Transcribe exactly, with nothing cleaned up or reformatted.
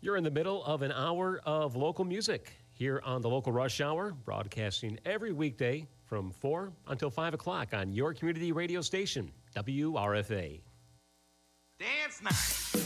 You're in the middle of an hour of local music here on the Local Rush Hour, broadcasting every weekday from four until five o'clock on your community radio station, W R F A. Dance night.